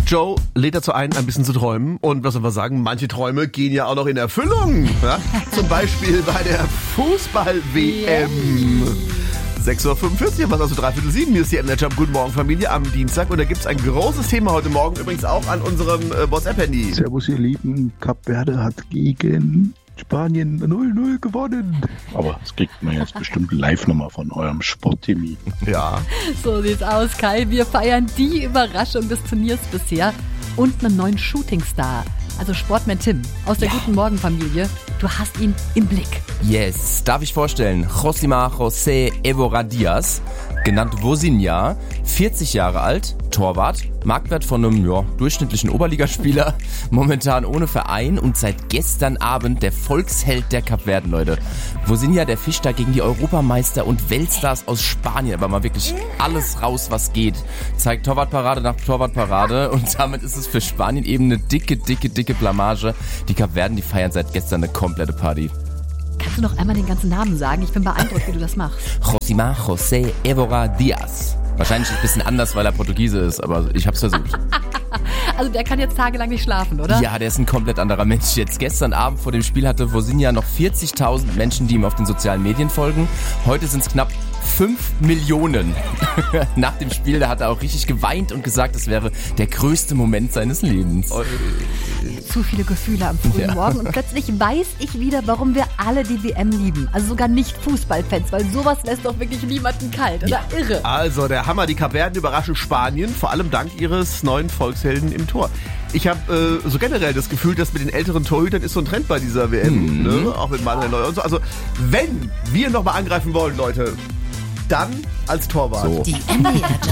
Joe lädt dazu ein bisschen zu träumen. Und was soll man sagen, manche Träume gehen ja auch noch in Erfüllung. Ja? Zum Beispiel bei der Fußball-WM. 6.45 Uhr, was also 6:45. Hier ist die MNetJob. Guten Morgen, Familie, am Dienstag. Und da gibt es ein großes Thema heute Morgen, übrigens auch an unserem WhatsApp-Handy. Servus, ihr Lieben. Kap Verde hat gegen Spanien 0-0 gewonnen. Aber das kriegt man jetzt bestimmt live nochmal von eurem Sportteam. Ja. So sieht's aus, Kai. Wir feiern die Überraschung des Turniers bisher und einen neuen Shootingstar. Also Sportman Tim aus der Guten Morgen Familie. Du hast ihn im Blick. Yes, darf ich vorstellen, Josimar José Évora Díaz, genannt Vozinha, 40 Jahre alt, Torwart, Marktwert von einem durchschnittlichen Oberligaspieler, momentan ohne Verein und seit gestern Abend der Volksheld der Kapverden, Leute. Vozinha, der fischt da gegen die Europameister und Weltstars aus Spanien, aber mal wirklich alles raus, was geht. Zeigt Torwartparade nach Torwartparade und damit ist es für Spanien eben eine dicke Blamage. Die Kapverden, die feiern seit gestern eine komplette Party. Kannst du noch einmal den ganzen Namen sagen? Ich bin beeindruckt, wie du das machst. Josimar José Évora Díaz. Wahrscheinlich ein bisschen anders, weil er Portugiese ist, aber ich hab's versucht. Also der kann jetzt tagelang nicht schlafen, oder? Ja, der ist ein komplett anderer Mensch. Jetzt gestern Abend vor dem Spiel hatte Vozinha noch 40.000 Menschen, die ihm auf den sozialen Medien folgen. Heute sind es knapp 5 Millionen. Nach dem Spiel, da hat er auch richtig geweint und gesagt, es wäre der größte Moment seines Lebens. Zu viele Gefühle am frühen Morgen und plötzlich weiß ich wieder, warum wir alle die WM lieben. Also sogar nicht Fußballfans, weil sowas lässt doch wirklich niemanden kalt, oder? Irre. Also der Hammer, die Kapverden überraschen Spanien, vor allem dank ihres neuen Volkshelden im Tor. Ich habe so generell das Gefühl, dass mit den älteren Torhütern ist so ein Trend bei dieser WM, ne? Auch mit Manuel Neuer und so. Also wenn wir nochmal angreifen wollen, Leute, dann als Torwart. So. Die MNetJob.